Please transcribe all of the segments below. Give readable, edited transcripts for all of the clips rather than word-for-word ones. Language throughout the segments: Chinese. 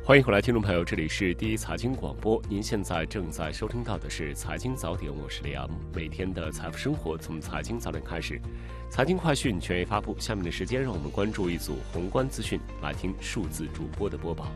欢迎回来，听众朋友，这里是第一财经广播，您现在正在收听到的是财经早点，我是李阳。每天的财富生活从财经早点开始，财经快讯全面发布。下面的时间，让我们关注一组宏观资讯，来听数字主播的播报。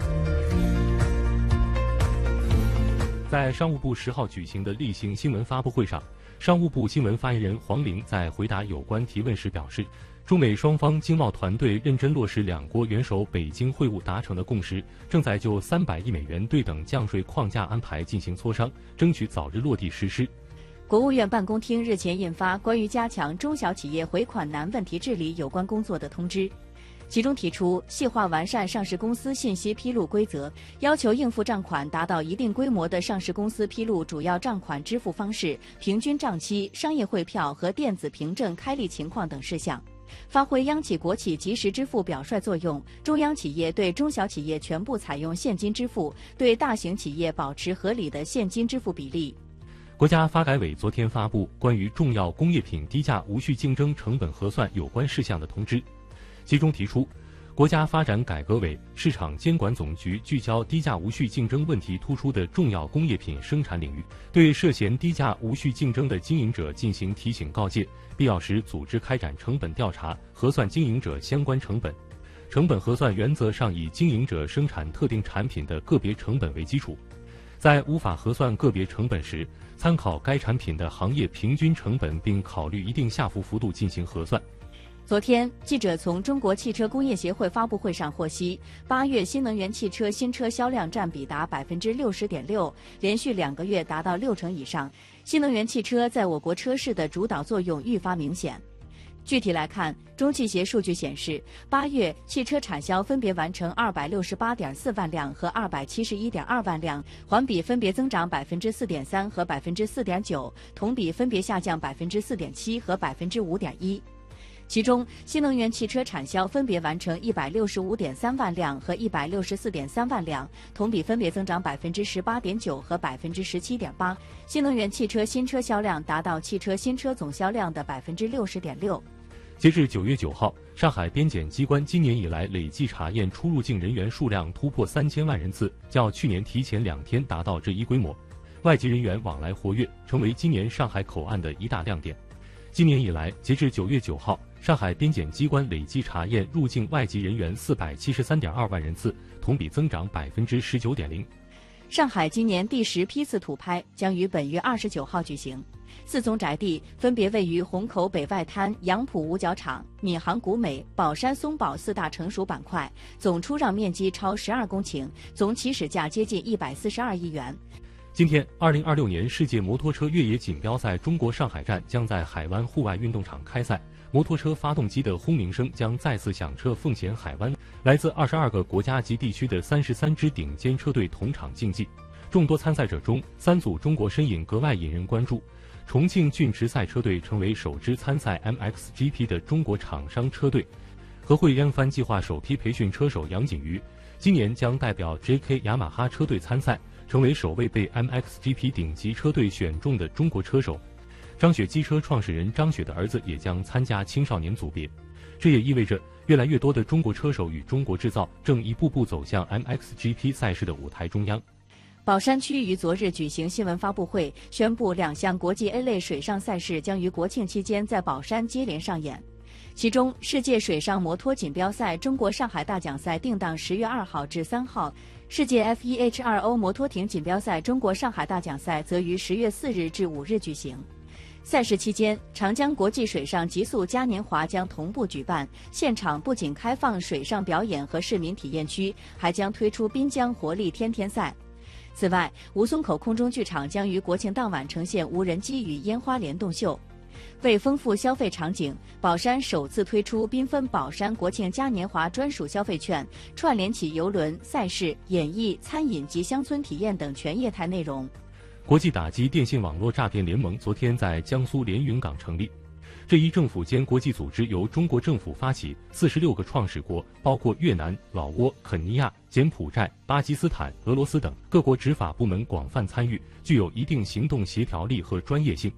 在商务部10号举行的例行新闻发布会上，商务部新闻发言人黄玲在回答有关提问时表示，中美双方经贸团队认真落实两国元首北京会晤达成的共识，正在就300亿美元对等降税框架安排进行磋商，争取早日落地实施。 国务院办公厅日前印发关于加强中小企业回款难问题治理有关工作的通知，其中提出细化完善上市公司信息披露规则，要求应付账款达到一定规模的上市公司披露主要账款支付方式、平均账期、商业汇票和电子凭证开立情况等事项。发挥央企国企及时支付表率作用，中央企业对中小企业全部采用现金支付，对大型企业保持合理的现金支付比例。 国家发改委昨天发布关于重要工业品低价无序竞争成本核算有关事项的通知，其中提出，国家发展改革委、市场监管总局聚焦低价无序竞争问题突出的重要工业品生产领域，对涉嫌低价无序竞争的经营者进行提醒告诫，必要时组织开展成本调查，核算经营者相关成本。成本核算原则上以经营者生产特定产品的个别成本为基础，在无法核算个别成本时，参考该产品的行业平均成本，并考虑一定下浮幅度进行核算。 昨天，记者从中国汽车工业协会发布会上获悉，8月新能源汽车新车销量占比达60.6%，连续2个月达到60%以上。新能源汽车在我国车市的主导作用愈发明显。具体来看，中汽协数据显示，8月汽车产销分别完成268.4万辆和271.2万辆，环比分别增长4.3%和4.9%，同比分别下降4.7%和5.1%。其中，新能源汽车产销分别完成165.3万辆和164.3万辆，同比分别增长18.9%和17.8%。新能源汽车新车销量达到汽车新车总销量的60.6%。 截至9月9号，上海边检机关今年以来累计查验出入境人员数量突破3000万人次，较去年提前2天达到这一规模。外籍人员往来活跃，成为今年上海口岸的一大亮点。今年以来，截至9月9号，上海边检机关累计查验入境外籍人员473.2万人次，同比增长19.0%。 上海今年第10批次土拍将于本月29号举行，4宗宅地分别位于虹口北外滩、杨浦五角场、闵行古美、宝山松宝4大成熟板块，总出让面积超12公顷，总起始价接近142亿元。 今天，2026年世界摩托车越野锦标赛中国上海站将在海湾户外运动场开赛，摩托车发动机的轰鸣声将再次响彻奉贤海湾。来自22个国家及地区的33支顶尖车队同场竞技。众多参赛者中，3组中国身影格外引人关注。重庆骏驰赛车队成为首支参赛 MXGP 的中国厂商车队。和汇烟帆计划首批培训车手杨景瑜，今年将代表 JK 雅马哈车队参赛，成为首位被 MXGP 顶级车队选中的中国车手。张雪机车创始人张雪的儿子也将参加青少年组别，这也意味着越来越多的中国车手与中国制造正一步步走向 MXGP 赛事的舞台中央。 宝山区于昨日举行新闻发布会，宣布2项国际 A 类水上赛事将于国庆期间在宝山接连上演。其中，世界水上摩托锦标赛中国上海大奖赛定档10月2号至3号，世界 FEH2O 摩托艇锦标赛中国上海大奖赛则于10月4日至5日举行。赛事期间，长江国际水上极速嘉年华将同步举办，现场不仅开放水上表演和市民体验区，还将推出滨江活力天天赛。此外，吴淞口空中剧场将于国庆当晚呈现无人机与烟花联动秀。为丰富消费场景，宝山首次推出缤纷宝山国庆嘉年华专属消费券，串联起邮轮、赛事、演艺、餐饮及乡村体验等全业态内容。 国际打击电信网络诈骗联盟昨天在江苏连云港成立。这一政府间国际组织由中国政府发起，46个创始国，包括越南、老挝、肯尼亚、柬埔寨、巴基斯坦、俄罗斯等各国执法部门广泛参与，具有一定行动协调力和专业性。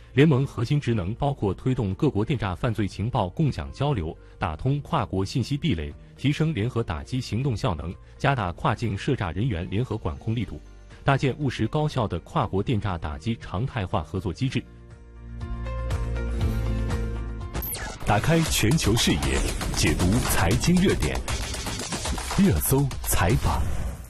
联盟核心职能包括推动各国电诈犯罪情报共享交流，打通跨国信息壁垒，提升联合打击行动效能，加大跨境涉诈人员联合管控力度，搭建务实高效的跨国电诈打击常态化合作机制。 打开全球视野，解读财经热点，热搜采访。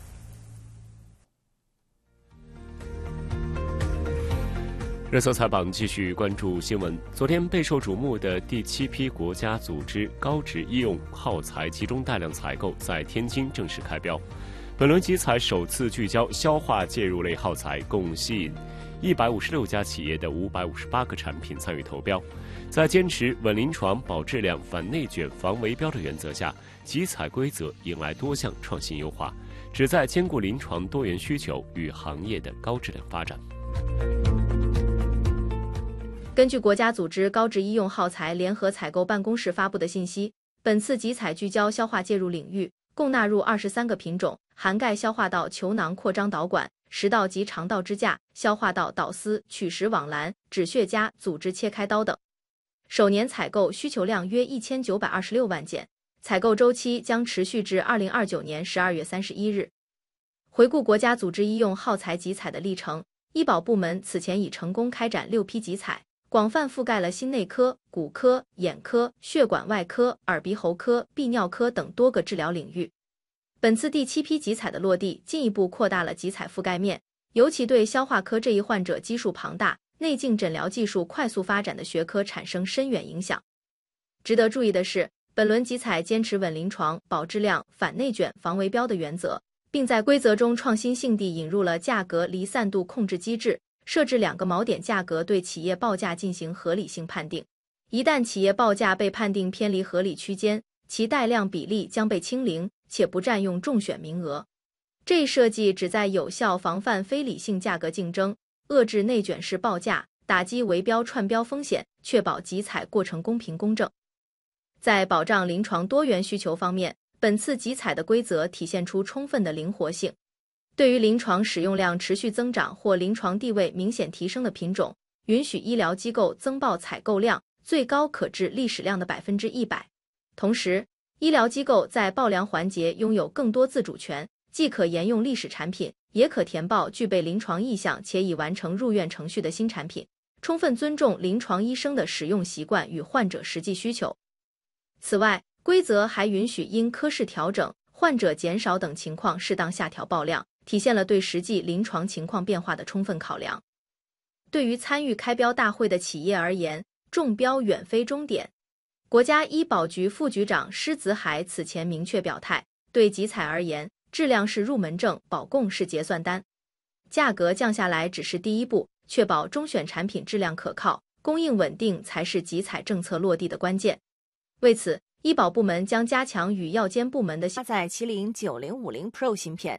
热搜采访继续关注新闻。昨天备受瞩目的第7批国家组织高值医用耗材集中带量采购在天津正式开标。本轮集采首次聚焦消化介入类耗材，共吸引156家企业的558个产品参与投标。在坚持稳临床、保质量、反内卷、防围标的原则下，集采规则迎来多项创新优化，旨在兼顾临床多元需求与行业的高质量发展。 根据国家组织高值医用耗材联合采购办公室发布的信息，本次集采聚焦消化介入领域，共纳入23个品种，涵盖消化道球囊扩张导管、食道及肠道支架、消化道导丝、取食网篮、止血夹、组织切开刀等。首年采购需求量约1926万件，采购周期将持续至2029年12月31日。回顾国家组织医用耗材集采的历程，医保部门此前已成功开展6批集采，广泛覆盖了心内科、骨科、眼科、血管外科、耳鼻喉科、泌尿科等多个治疗领域。本次第7批集采的落地，进一步扩大了集采覆盖面，尤其对消化科这一患者基数庞大、内镜诊疗技术快速发展的学科产生深远影响。值得注意的是，本轮集采坚持稳临床、保质量、反内卷、防围标的原则，并在规则中创新性地引入了价格离散度控制机制，设置2个锚点价格对企业报价进行合理性判定。一旦企业报价被判定偏离合理区间，其带量比例将被清零，且不占用中选名额。这一设计旨在有效防范非理性价格竞争，遏制内卷式报价，打击围标串标风险，确保集采过程公平公正。在保障临床多元需求方面，本次集采的规则体现出充分的灵活性。对于临床使用量持续增长或临床地位明显提升的品种，允许医疗机构增报采购量，最高可至历史量的100%。同时，医疗机构在报量环节拥有更多自主权，既可沿用历史产品，也可填报具备临床意向且已完成入院程序的新产品，充分尊重临床医生的使用习惯与患者实际需求。此外，规则还允许因科室调整、患者减少等情况适当下调报量，体现了对实际临床情况变化的充分考量。对于参与开标大会的企业而言，中标远非终点。国家医保局副局长施子海此前明确表态，对集采而言，质量是入门证，保供是结算单。价格降下来只是第一步，确保中选产品质量可靠、供应稳定才是集采政策落地的关键。为此，医保部门将加强与药监部门的搭载麒麟9050 Pro 芯片，